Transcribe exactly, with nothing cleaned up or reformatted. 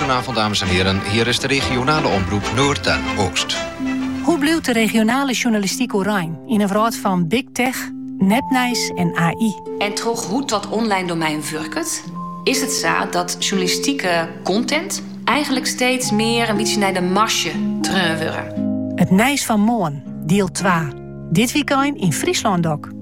Goedenavond, dames en heren. Hier is de regionale omroep Noord en Oost. Hoe blijft de regionale journalistiek oranje in een wereld van big tech, nepnieuws en A I? En toch hoe dat online domein werkt, is het zo dat journalistieke content eigenlijk steeds meer een beetje naar de marge terug worden. Het Nijs van Moorn, deel twee. Dit weekend in Friesland ook.